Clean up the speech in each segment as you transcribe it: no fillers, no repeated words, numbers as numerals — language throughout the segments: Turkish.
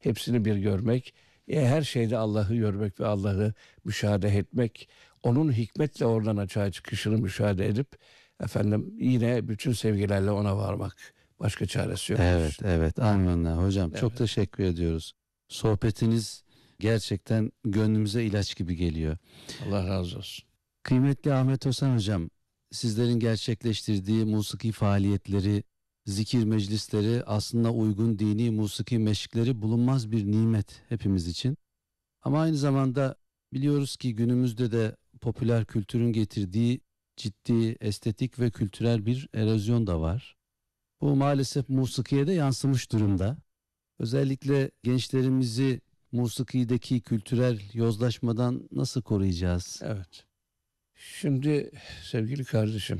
hepsini bir görmek, her şeyde Allah'ı görmek ve Allah'ı müşahede etmek, onun hikmetle oradan açığa çıkışını müşahede edip efendim yine bütün sevgilerle ona varmak. Başka çaresi yok. Evet, evet. Amenna hocam. Evet. Çok teşekkür ediyoruz. Sohbetiniz gerçekten gönlümüze ilaç gibi geliyor. Allah razı olsun. Kıymetli Ahmet Özhan hocam, sizlerin gerçekleştirdiği musiki faaliyetleri, zikir meclisleri, aslında uygun dini musiki meşkleri bulunmaz bir nimet hepimiz için. Ama aynı zamanda biliyoruz ki günümüzde de popüler kültürün getirdiği ciddi estetik ve kültürel bir erozyon da var. Bu maalesef musikiye de yansımış durumda. Özellikle gençlerimizi musikideki kültürel yozlaşmadan nasıl koruyacağız? Evet. Şimdi sevgili kardeşim,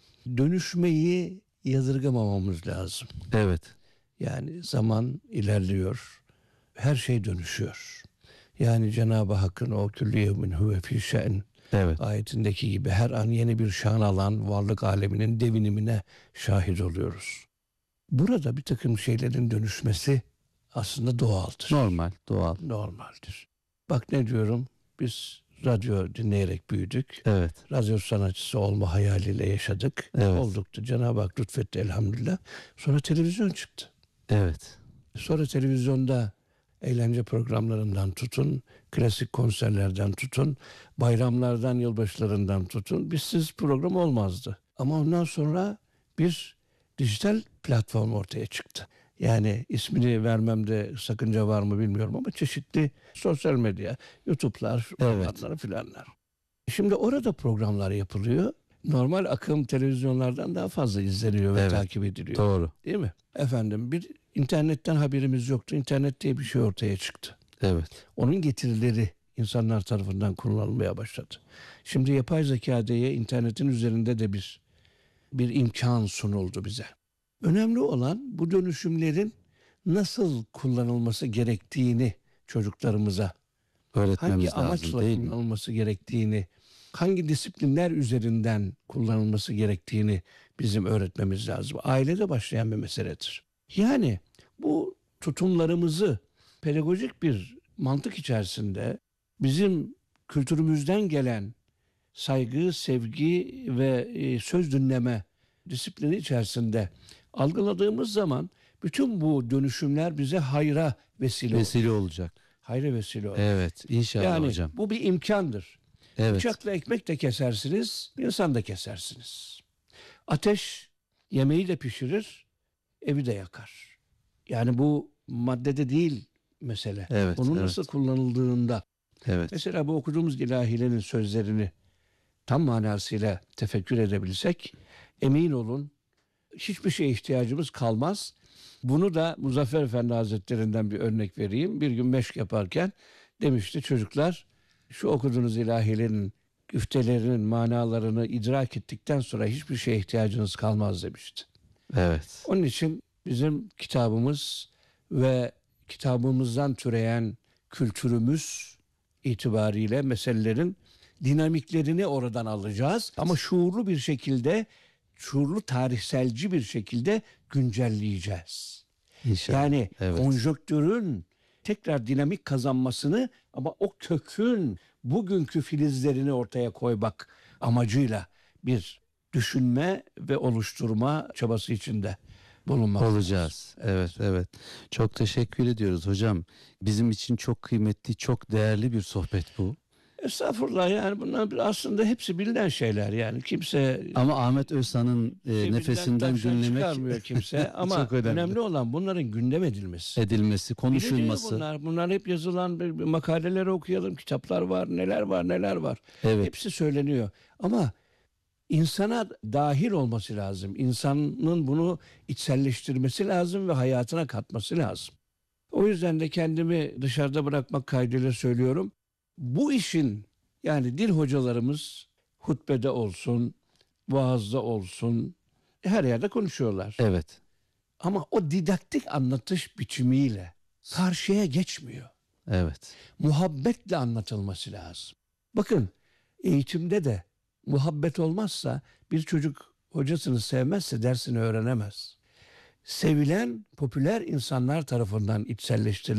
dönüşmeyi yadırgamamamız lazım. Evet. Yani zaman ilerliyor, her şey dönüşüyor. Yani Cenab-ı Hakk'ın o küllü yevmin huve fî şe'n Evet. ayetindeki gibi her an yeni bir şan alan varlık aleminin devinimine şahit oluyoruz. Burada bir takım şeylerin dönüşmesi aslında doğaldır. Normal, doğal. Normaldir. Bak ne diyorum, biz radyo dinleyerek büyüdük. Evet. Radyo sanatçısı olma hayaliyle yaşadık. Evet. Olduk da Cenab-ı Hak lütfetti elhamdülillah. Sonra televizyon çıktı. Evet. Sonra televizyonda eğlence programlarından tutun, klasik konserlerden tutun, bayramlardan, yılbaşlarından tutun. Bizsiz program olmazdı. Ama ondan sonra bir dijital platform ortaya çıktı. Yani ismini vermemde sakınca var mı bilmiyorum ama çeşitli sosyal medya, YouTube'lar, falanlar filanlar. Şimdi orada programlar yapılıyor. Normal akım televizyonlardan daha fazla izleniyor ve takip ediliyor. Doğru. Değil mi? Efendim bir internetten haberimiz yoktu. İnternet diye bir şey ortaya çıktı. Evet. Onun getirileri insanlar tarafından kullanılmaya başladı. Şimdi yapay zeka diye internetin üzerinde de bir imkan sunuldu bize. Önemli olan bu dönüşümlerin nasıl kullanılması gerektiğini çocuklarımıza, Öğretmemiz hangi lazım amaçla değil mi? kullanılması gerektiğini, hangi disiplinler üzerinden kullanılması gerektiğini bizim öğretmemiz lazım. Ailede başlayan bir meseledir. Yani bu tutumlarımızı pedagojik bir mantık içerisinde bizim kültürümüzden gelen saygı, sevgi ve söz dinleme disiplini içerisinde algıladığımız zaman bütün bu dönüşümler bize hayra vesile olur. Vesile olacak. Hayra vesile olur. Evet, inşallah Yani hocam. bu bir imkandır. Evet. Bıçakla ekmek de kesersiniz, insan da kesersiniz. Ateş yemeği de pişirir, evi de yakar. Yani bu maddede değil mesele. Evet, Bunun evet. nasıl kullanıldığında. Evet. Mesela bu okuduğumuz ilahilerin sözlerini tam manasıyla tefekkür edebilsek, emin olun hiçbir şeye ihtiyacımız kalmaz. Bunu da Muzaffer Efendi Hazretlerinden bir örnek vereyim. Bir gün meşk yaparken demişti, çocuklar şu okuduğunuz ilahilerin güftelerinin manalarını idrak ettikten sonra hiçbir şeye ihtiyacınız kalmaz demişti. Evet. Onun için bizim kitabımız ve kitabımızdan türeyen kültürümüz itibariyle meselelerin dinamiklerini oradan alacağız. Ama şuurlu bir şekilde, şuurlu tarihselci bir şekilde güncelleyeceğiz. İnşallah. Yani Evet. konjonktürün tekrar dinamik kazanmasını ama o kökün bugünkü filizlerini ortaya koymak amacıyla bir düşünme ve oluşturma çabası içinde bulunmak Olacağız. Evet, evet. Çok teşekkür ediyoruz hocam. Bizim için çok kıymetli, çok değerli bir sohbet bu. Estağfurullah, yani bunlar aslında hepsi bilinen şeyler, yani kimse Ama Ahmet Özhan'ın nefesinden tavşan dinlemek çıkarmıyor kimse ama çok önemli. olan bunların gündem edilmesi. Edilmesi, konuşulması. Bunlar hep yazılan bir makaleleri okuyalım, kitaplar var, neler var. Evet. Hepsi söyleniyor ama insana dahil olması lazım. İnsanın bunu içselleştirmesi lazım ve hayatına katması lazım. O yüzden de kendimi dışarıda bırakmak kaydıyla söylüyorum. Bu işin, yani dil hocalarımız hutbede olsun, vaazda olsun, her yerde konuşuyorlar. Evet. Ama o didaktik anlatış biçimiyle karşıya geçmiyor. Evet. Muhabbetle anlatılması lazım. Bakın, eğitimde de muhabbet olmazsa bir çocuk hocasını sevmezse dersini öğrenemez. Sevilen popüler insanlar tarafından içselleştirilen